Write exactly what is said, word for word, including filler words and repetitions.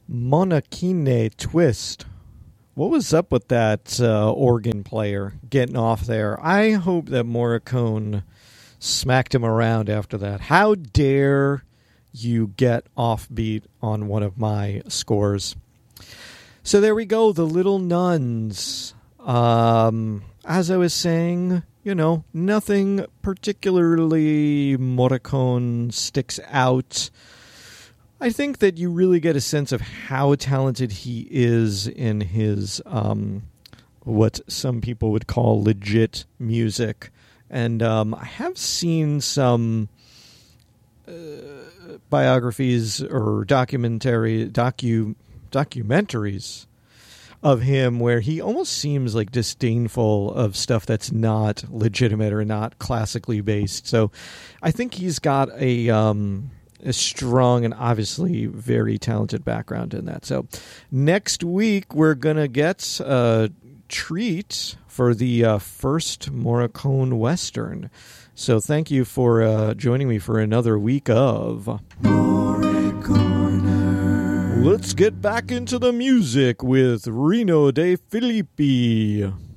Monachine Twist. What was up with that uh, organ player getting off there? I hope that Morricone smacked him around after that. How dare you get offbeat on one of my scores? So there we go, The Little Nuns. Um, as I was saying, you know, nothing particularly Morricone sticks out. I think that you really get a sense of how talented he is in his um, what some people would call legit music. And um, I have seen some uh, biographies or documentary docu documentaries of him where he almost seems like disdainful of stuff that's not legitimate or not classically based. So I think he's got a... Um, a strong and obviously very talented background in that. So next week we're going to get a treat for the uh, first Morricone Western. So thank you for uh, joining me for another week of Morricone. Let's get back into the music with Rino De Filippi.